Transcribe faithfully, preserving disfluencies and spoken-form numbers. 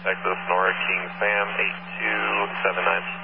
Texas, Nora King Sam, eight two seven nine.